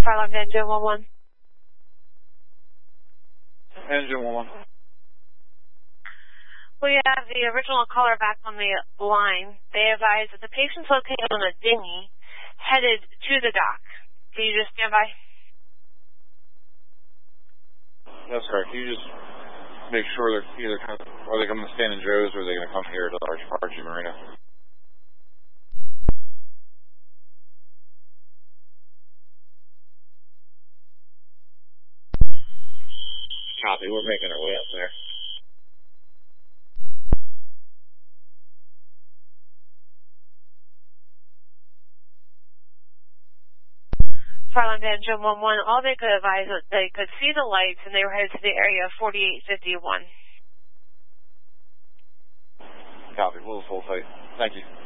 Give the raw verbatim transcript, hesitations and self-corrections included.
Farland Engine one one. Engine one one. We have the original caller back on the line. They advise that the patient's located on a dinghy headed to the dock. Can you just stand by? That's correct. You just make sure they're either kind of, are they coming to San and Joe's or are they going to come here to our R G Marina? Copy. We're making our way up there. Farland Engine one one, all they could advise was they could see the lights and they were headed to the area of forty-eight fifty-one. Copy. We'll hold tight. Thank you.